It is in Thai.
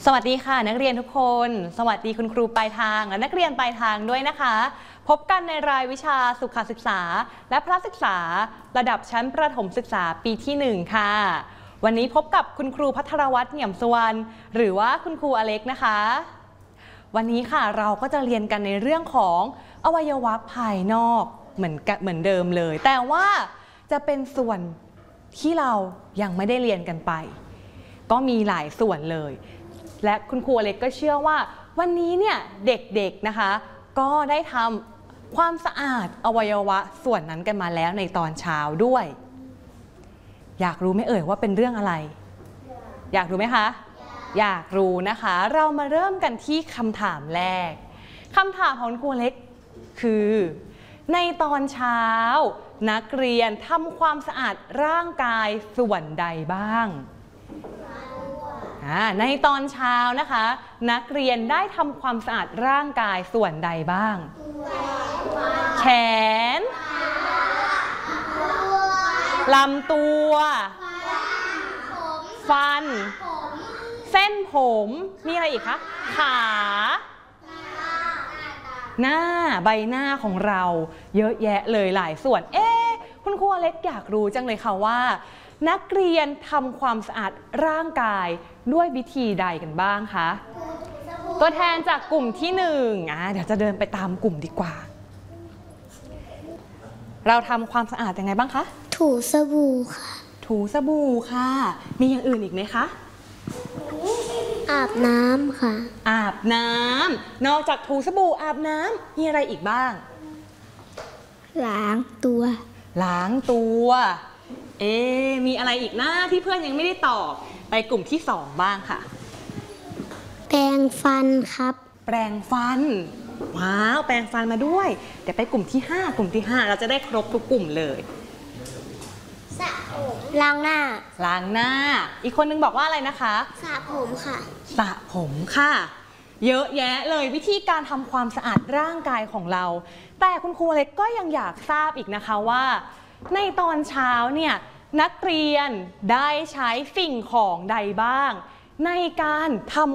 สวัสดีค่ะนักเรียนทุกคนสวัสดีคุณครูปลายทางและนักเรียนปลายทางด้วยนะคะพบกันในรายวิชาสุขศึกษาและพละศึกษาระดับชั้นประถมศึกษาปีที่1ค่ะวันนี้พบกับคุณครูภัทรวัฒน์เหนี่ยมสุวรรณหรือว่าคุณครูอเล็กนะคะวันนี้ค่ะเราก็จะเรียนกันในเรื่องของอวัยวะภายนอกเหมือนเดิมเลยแต่ว่าจะเป็นส่วนที่เรายังไม่ได้เรียนกันไปก็มีหลายส่วนเลยและคุณครูอเล็กก็เชื่อว่าวันนี้เนี่ยเด็กๆนะคะก็ได้ทำความสะอาดอวัยวะส่วนนั้นกันมาแล้วในตอนเช้าด้วยอยากรู้ไหมเอ่ยว่าเป็นเรื่องอะไรอยากรู้ไหมคะอยากรู้นะคะเรามาเริ่มกันที่คำถามแรกคำถามของคุณครูอเล็กคือในตอนเช้านักเรียนทำความสะอาดร่างกายส่วนใดบ้างในตอนเช้านะคะนักเรียนได้ทำความสะอาดร่างกายส่วนใดบ้างแขนลำตัวฟันเส้นผมมีอะไรอีกคะขาหน้าใบหน้าของเราเยอะแยะเลยหลายส่วนคุณครูอเล็กอยากรู้จังเลยค่ะว่านักเรียนทำความสะอาดร่างกายด้วยวิธีใดกันบ้างคะตัวแทนจากกลุ่มที่1เดี๋ยวจะเดินไปตามกลุ่มดีกว่าเราทำความสะอาดยังไงบ้างคะถูสบู่ค่ะถูสบู่ค่ะมีอย่างอื่นอีกไหมคะอาบน้ำค่ะอาบน้ำนอกจากถูสบู่อาบน้ำมีอะไรอีกบ้างล้างตัวมีอะไรอีกนะที่เพื่อนยังไม่ได้ตอบไปกลุ่มที่2บ้างค่ะแปรงฟันครับแปรงฟันว้าวแปรงฟันมาด้วยเดี๋ยวไปกลุ่มที่5เราจะได้ครบทุกกลุ่มเลยสระผมล้างหน้าอีกคนนึงบอกว่าอะไรนะคะสระผมค่ะสระผมค่ะเยอะแยะเลยวิธีการทำความสะอาดร่างกายของเราแต่คุณครูเล็กก็ยังอยากทราบอีกนะคะว่าในตอนเช้าเนี่ยนักเรียนได้ใช้สิ่งของใดบ้างในการทำ